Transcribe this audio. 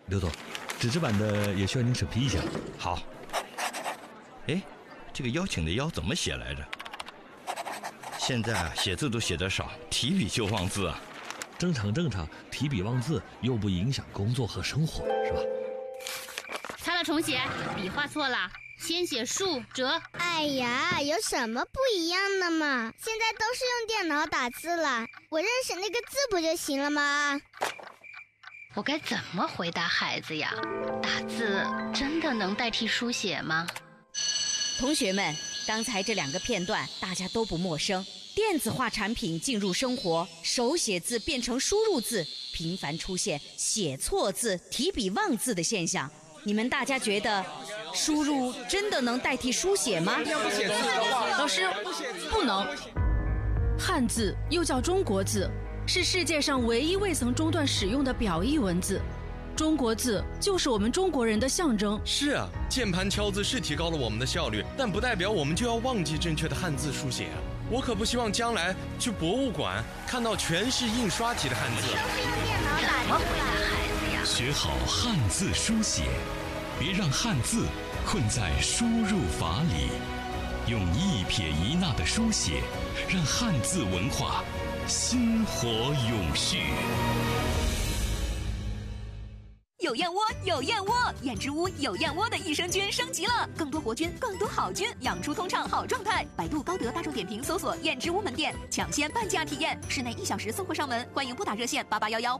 刘总，纸质版的也需要您审批一下。 好。哎，这个邀请的邀怎么写来着？现在啊，写字都写得少，提笔就忘字啊。 正常，提笔忘字又不影响工作和生活，是吧？ 擦了重写，笔画错了，先写竖折。 哎呀，有什么不一样的嘛？现在都是用电脑打字了，我认识那个字不就行了吗？ 我该怎么回答孩子呀？打字真的能代替书写吗？ 同学们，刚才这2个片段大家都不陌生。电子化产品进入生活，手写字变成输入字，频繁出现写错字、提笔忘字的现象。你们大家觉得输入真的能代替书写吗？ 老师，不能。汉字又叫中国字，是世界上唯一未曾中断使用的表意文字。中国字就是我们中国人的象征。 是啊，键盘敲字是提高了我们的效率，但不代表我们就要忘记正确的汉字书写啊！我可不希望将来去博物馆看到全是印刷体的汉字。 怎么回答孩子呀？ 学好汉字书写，别让汉字困在输入法里，用一撇一捺的书写，让汉字文化薪火永续。 有燕窝，有燕窝，燕之屋有燕窝的益生菌升级了，更多活菌，更多好菌，养出通畅好状态。百度、高德、大众点评搜索燕之屋门店，抢先半价体验，室内1小时送货上门，欢迎拨打热线8811。